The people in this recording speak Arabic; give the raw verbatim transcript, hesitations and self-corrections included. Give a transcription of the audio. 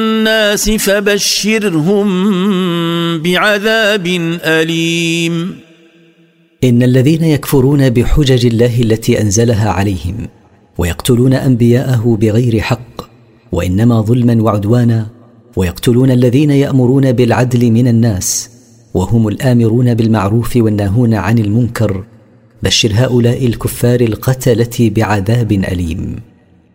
الناس فبشرهم بعذاب أليم. إن الذين يكفرون بحجج الله التي أنزلها عليهم ويقتلون أنبياءه بغير حق وإنما ظلما وعدوانا، ويقتلون الذين يأمرون بالعدل من الناس وهم الآمرون بالمعروف والناهون عن المنكر، بشر هؤلاء الكفار القتلة بعذاب أليم.